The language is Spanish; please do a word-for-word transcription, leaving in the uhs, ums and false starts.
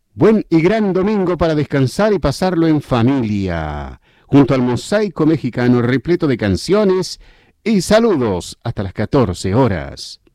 Buen y gran domingo para descansar y pasarlo en familia, junto al mosaico mexicano repleto de canciones y saludos hasta las catorce horas.